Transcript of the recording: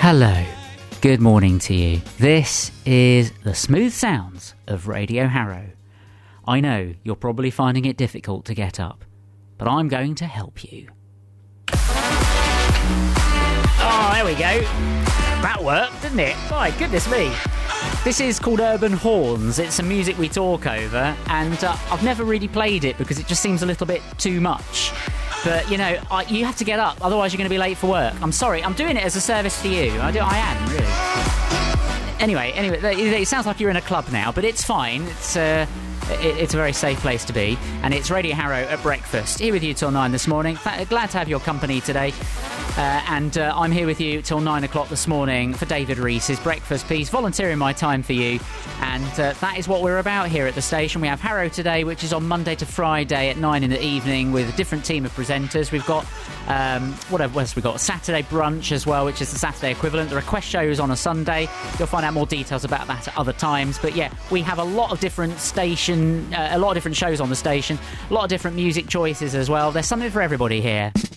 Hello, good morning to you. This is the smooth sounds of Radio Harrow. I know you're probably finding it difficult to get up, but I'm going to help you. Oh, there we go. That worked, didn't it? My goodness me. This is called Urban Horns. It's some music we talk over, and I've never really played it because it just seems a little bit too much. But, you know, you have to get up, otherwise you're going to be late for work. I'm sorry, I'm doing it as a service to you. I am, really. Anyway, it sounds like you're in a club now, but it's fine. It's a very safe place to be. And it's Radio Harrow at breakfast. Here with you till 9 this morning. Glad to have your company today. And I'm here with you till 9 o'clock this morning for David Reese's breakfast piece, volunteering my time for you. And that is what we're about here at the station. We have Harrow today, which is on Monday to Friday at 9 in the evening with a different team of presenters. We've got, what else we got? Saturday brunch as well, which is the Saturday equivalent. The request show is on a Sunday. You'll find out more details about that at other times. But yeah, we have a lot of different a lot of different shows on the station, a lot of different music choices as well. There's something for everybody here.